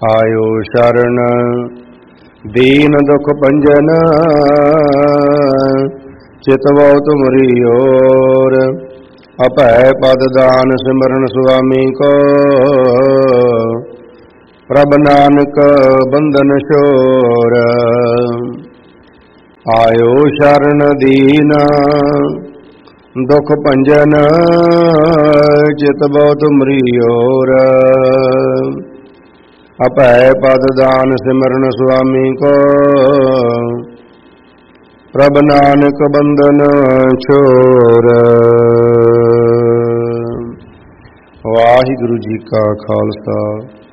ਆਇਓ ਸ਼ਰਨ ਦੀਨ ਦੁਖ ਭੰਜਨ, ਚਿਤਵੋ ਤੁਮਰੀ ਓਰ। ਅਭੈ ਪਦ ਦਾਨ ਸਿਮਰਨ ਸੁਆਮੀ ਕੋ, ਪ੍ਰਭ ਨਾਨਕ ਬੰਧਨ ਛੋਰ। ਆਇਓ ਸ਼ਰਨ ਦੀਨ ਦੁਖ ਭੰਜਨ, ਚਿਤਵੋ ਤੁਮਰੀ ਓਰ। ਅਭੈ ਪਦ ਦਾਨ ਸਿਮਰਨ ਸੁਆਮੀ ਕੋ, ਪ੍ਰਭ ਨਾਨਕ ਬੰਧਨ ਛੋਰ। ਵਾਹਿਗੁਰੂ ਜੀ ਕਾ ਖਾਲਸਾ,